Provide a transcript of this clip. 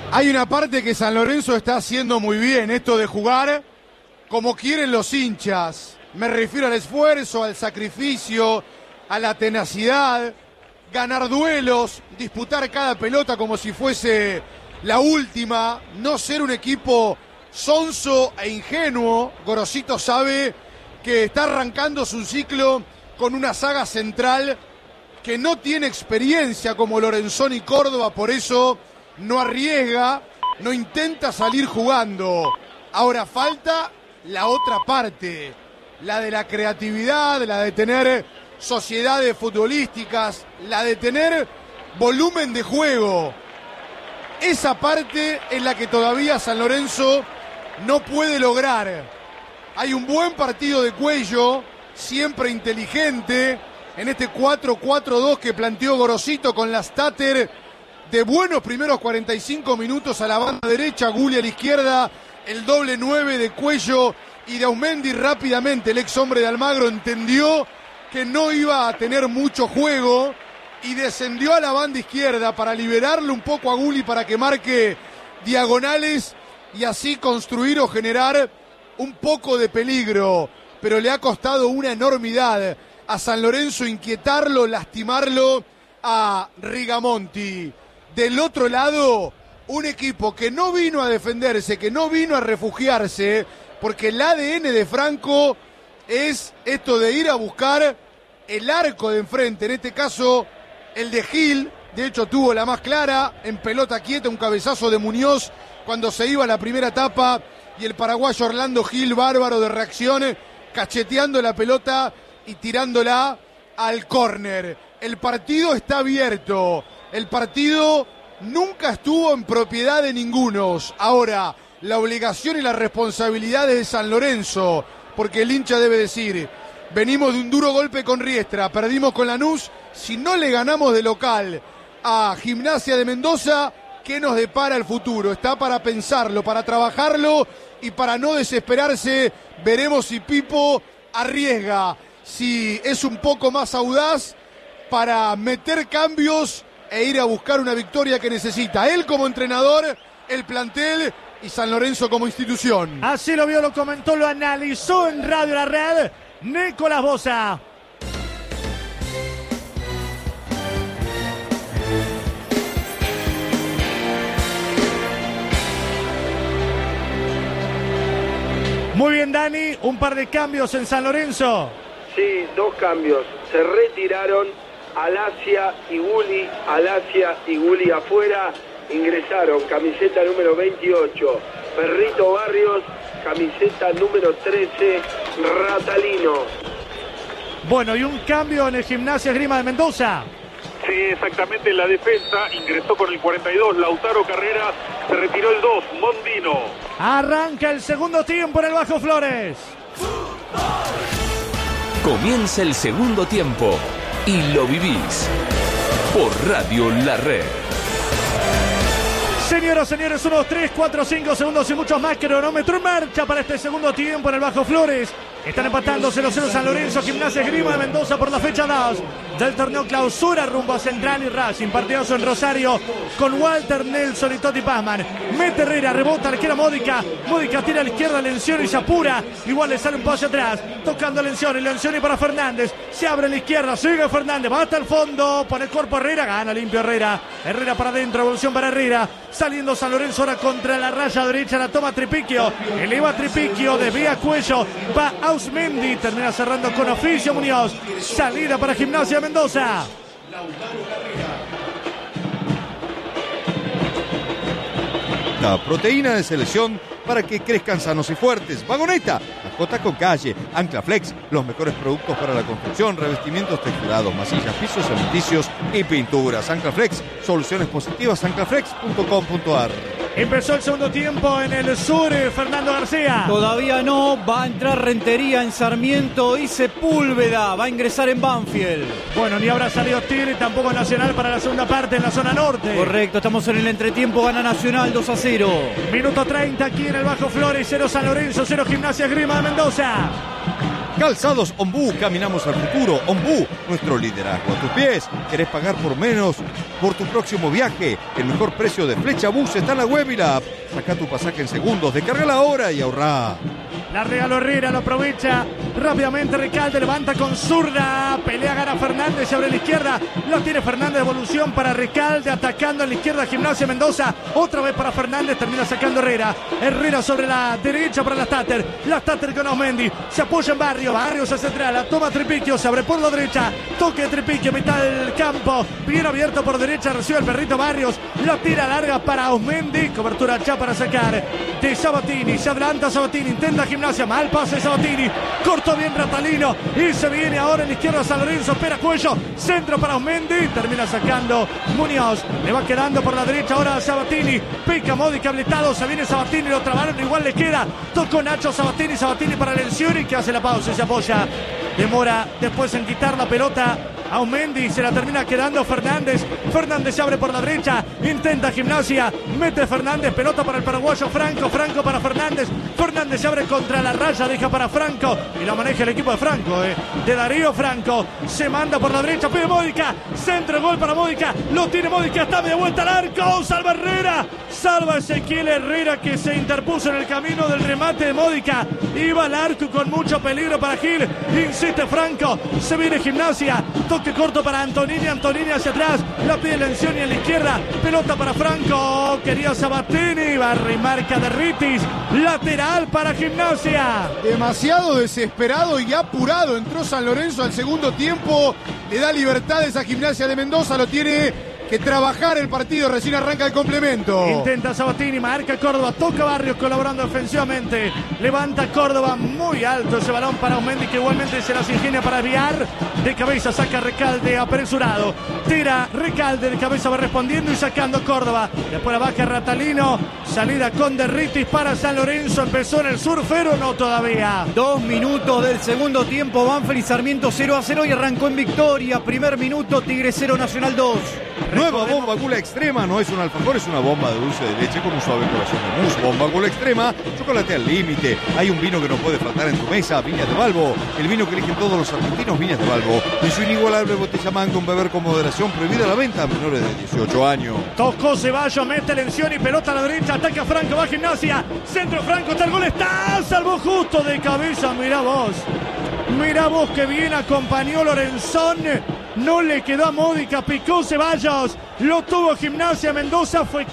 Hay una parte que San Lorenzo está haciendo muy bien, esto de jugar como quieren los hinchas. Me refiero al esfuerzo, al sacrificio, a la tenacidad, ganar duelos, disputar cada pelota como si fuese la última, no ser un equipo sonso e ingenuo. Gorosito sabe que está arrancando su ciclo con una saga central que no tiene experiencia como Lorenzón y Córdoba, por eso no arriesga, no intenta salir jugando. Ahora falta la otra parte, la de la creatividad, la de tener sociedades futbolísticas, la de tener volumen de juego. Esa parte es la que todavía San Lorenzo no puede lograr. Hay un buen partido de Cuello, siempre inteligente, en este 4-4-2 que planteó Gorosito con la Stater de buenos primeros 45 minutos a la banda derecha, Gulli a la izquierda, el doble 9 de Cuello y de Aumendi. Rápidamente el ex hombre de Almagro entendió que no iba a tener mucho juego y descendió a la banda izquierda para liberarle un poco a Gulli para que marque diagonales y así construir o generar un poco de peligro, pero le ha costado una enormidad a San Lorenzo inquietarlo, lastimarlo a Rigamonti. Del otro lado, un equipo que no vino a defenderse, que no vino a refugiarse, porque el ADN de Franco es esto de ir a buscar el arco de enfrente, en este caso el de Gil. De hecho tuvo la más clara, en pelota quieta, un cabezazo de Muñoz cuando se iba a la primera etapa, y el paraguayo Orlando Gil, bárbaro de reacción, cacheteando la pelota y tirándola al córner. El partido está abierto, el partido nunca estuvo en propiedad de ningunos. Ahora, la obligación y la responsabilidad es de San Lorenzo, porque el hincha debe decir: venimos de un duro golpe con Riestra, perdimos con Lanús, si no le ganamos de local a Gimnasia de Mendoza, ¿qué nos depara el futuro? Está para pensarlo, para trabajarlo y para no desesperarse. Veremos si Pipo arriesga, si es un poco más audaz para meter cambios e ir a buscar una victoria que necesita él como entrenador, el plantel y San Lorenzo como institución. Así lo vio, lo comentó, lo analizó en Radio La Red Nicolás Bosa. Muy bien, Dani, un par de cambios en San Lorenzo. Sí, dos cambios. Se retiraron Alacia y Gulli. Alacia y Gulli afuera. Ingresaron camiseta número 28, Perrito Barrios, camiseta número 13, Ratalino. Bueno, y un cambio en el Gimnasia Esgrima de Mendoza. Sí, exactamente, en la defensa ingresó con el 42 Lautaro Carrera, se retiró el 2 Mondino. Arranca el segundo tiempo en el Bajo Flores. Comienza el segundo tiempo y lo vivís por Radio La Red. Señoras, señores, 1, 2, 3, 4, 5 segundos y muchos más. Cronómetro en marcha para este segundo tiempo en el Bajo Flores. Están empatando 0-0 San Lorenzo, Gimnasia Esgrima de Mendoza por la fecha 2 del torneo Clausura rumbo a Central y Racing. Partidazo en Rosario con Walter, Nelson y Toti Pazman. Mete Herrera, rebota, arquera Módica. Módica tira a la izquierda, Lencioni y se apura. Igual le sale un paso atrás. Tocando Lencioni, Lencioni para Fernández. Se abre a la izquierda, sigue Fernández, va hasta el fondo. Pone el cuerpo Herrera, gana limpio Herrera. Herrera para adentro, evolución para Herrera. Saliendo San Lorenzo ahora contra la raya derecha, la toma Tripiquio. Eleva Tripiquio, desvía Cuello. Va Ausmendi, termina cerrando con Oficio Muñoz. Salida para Gimnasia Mendoza. La proteína de selección para que crezcan sanos y fuertes. Vagoneta, mascota con calle, Ancla Flex, los mejores productos para la construcción, revestimientos texturados, masillas, pisos, cementicios y pinturas. Ancla Flex, soluciones positivas, anclaflex.com.ar. Empezó el segundo tiempo en el sur, Fernando García. Todavía no, va a entrar Rentería en Sarmiento y Sepúlveda va a ingresar en Banfield. Bueno, ni habrá salido Tigre, tampoco Nacional para la segunda parte en la zona norte. Correcto, estamos en el entretiempo, gana Nacional 2-0. Minuto 30 aquí en el Bajo Flores, 0 San Lorenzo, 0 Gimnasia Esgrima de Mendoza. Calzados Ombú, caminamos al futuro. Ombú, nuestro liderazgo a tus pies. ¿Querés pagar por menos por tu próximo viaje. El mejor precio de Flecha Bus está en la web y la app. Saca tu pasaje en segundos, descargala ahora y ahorrá. La regaló Herrera, lo aprovecha rápidamente Recalde, levanta con zurda, pelea, gana Fernández, se abre a la izquierda, la tiene Fernández, devolución para Recalde, atacando a la izquierda Gimnasia Mendoza, otra vez para Fernández, termina sacando Herrera sobre la derecha para la Stater con Osmendi, se apoya en Barrios hacia atrás, la toma Tripiquio, se abre por la derecha, toque de Tripiquio, mitad del campo, bien abierto por derecha, recibe el perrito Barrios, la tira larga para Osmendi, cobertura ya para sacar de Sabatini, se adelanta Sabatini, intenta Gimnasia, mal pase Sabatini, cortó bien Ratalino y se viene ahora en la izquierda San Lorenzo, espera Cuello, centro para Osmendi, termina sacando Muñoz, le va quedando por la derecha ahora Sabatini, pica Módica habilitado, se viene Sabatini, lo trabaron, igual le queda, tocó Nacho Sabatini para Lencioni que hace la pausa y se apoya, demora después en quitar la pelota a Aumendi, se la termina quedando Fernández se abre por la derecha, intenta Gimnasia, mete Fernández, pelota para el paraguayo Franco para Fernández se abre contra la raya, deja para Franco y lo maneja el equipo de Franco, de Darío Franco, se manda por la derecha, pide Módica, centro, gol para Módica, lo tiene Módica, está media vuelta al arco, salva Herrera, salva Ezequiel Herrera que se interpuso en el camino del remate de Módica, iba al arco con mucho peligro para Gil, insiste Franco, se viene Gimnasia, toque corto para Antonini hacia atrás, la pide Lencioni en la izquierda, pelota para Franco, quería Sabatini, va a remarca de Ritis, lateral para Gimnasia. Demasiado desesperado y apurado entró San Lorenzo al segundo tiempo, le da libertades a Gimnasia de Mendoza, lo tiene que trabajar el partido, recién arranca el complemento. Intenta Sabatini, marca Córdoba, toca Barrios colaborando defensivamente, levanta Córdoba muy alto ese balón para Osmendi que igualmente se las ingenia para desviar, de cabeza saca Recalde apresurado, tira Recalde, de cabeza va respondiendo y sacando Córdoba, después la baja Ratalino, salida con Derritis para San Lorenzo, empezó en el Surfero, no todavía. 2 minutos del segundo tiempo, Banfield y Sarmiento 0-0 y arrancó en victoria, primer minuto Tigre 0, Nacional 2. Nueva bomba Gula Extrema, no es un alfajor, es una bomba de dulce de leche con un suave corazón de mousse. Bomba Gula Extrema, chocolate al límite. Hay un vino que no puede faltar en tu mesa, Viñas de Balbo. El vino que eligen todos los argentinos, Viñas de Balbo. En su inigualable botella mango, un beber con moderación, prohibida la venta a menores de 18 años. Tocó Ceballos, mete Lencioni, pelota a la derecha, ataca Franco, va a Gimnasia, centro Franco, está el gol, está, salvó justo de cabeza, mirá vos que bien acompañó Lorenzón, no le quedó a Módica, picó Ceballos, lo tuvo Gimnasia Mendoza, fue